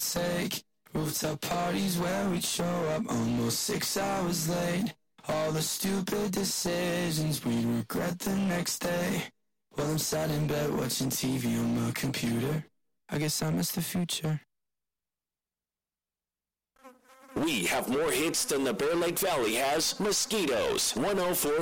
take. Rooftop parties where we'd show up almost 6 hours late. All the stupid decisions we'd regret the next day. While I'm sat in bed watching TV on my computer. I guess I miss the future. We have more hits than the Bear Lake Valley has mosquitoes. 104.5